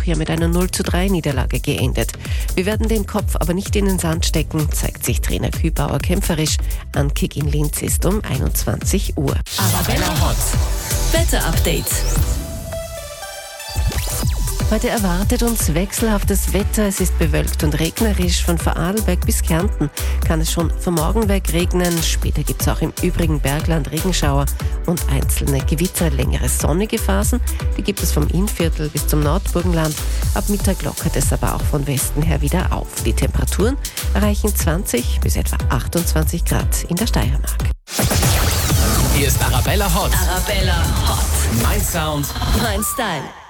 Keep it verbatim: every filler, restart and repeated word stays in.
auch hier mit einer null zu drei Niederlage geendet. Wir werden den Kopf aber nicht in den Sand stecken, zeigt sich Trainer Kübauer kämpferisch. Ankick in Linz ist um einundzwanzig Uhr. Arabella Hot. Wetter-Update. Heute erwartet uns wechselhaftes Wetter. Es ist bewölkt und regnerisch. Von Vorarlberg bis Kärnten kann es schon von morgen weg regnen. Später gibt es auch im übrigen Bergland Regenschauer und einzelne Gewitter. Längere sonnige Phasen, die gibt es vom Innviertel bis zum Nordburgenland. Ab Mittag lockert es aber auch von Westen her wieder auf. Die Temperaturen erreichen zwanzig bis etwa achtundzwanzig Grad in der Steiermark. Hier ist Arabella Hot. Arabella Hot. Mein Sound. Mein Style.